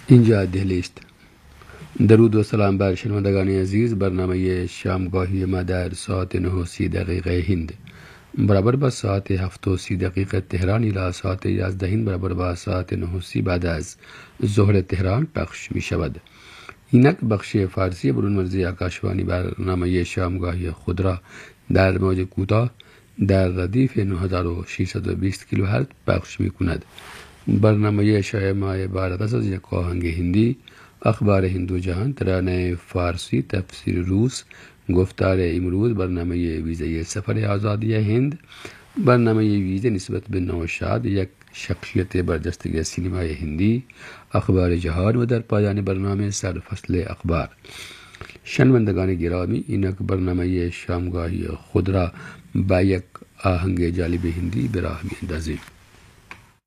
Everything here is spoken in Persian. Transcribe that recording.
اینجا دهلی است. درود و سلام بر شنوندگان عزیز. برنامه شامگاهی ما در ساعت 9:30 هند برابر با ساعت 7:30 تهران الی ساعت 11 برابر با ساعت 9:30 بعد از ظهر تهران پخش می شود. اینک بخش فارسی برون مرزی آکاشوانی برنامه شامگاهی خود را در موج کوتاه در ردیف 9620 کیلوهرتز پخش می کند. برنامه شای ما عبارت است از یک آهنگ هندی، اخبار هندو جهان، ترانه فارسی، تفسیر روس، گفتار امروز، برنامه ویزه سفر آزادی هند، برنامه ویزه نسبت به نوشاد، یک شخصیت برجسته سینمای هندی، اخبار جهان و در پایان برنامه سرفصل اخبار. شنوندگان گرامی، اینک برنامه شامگاهی خود را با یک آهنگ جالب هندی به راه می اندازیم.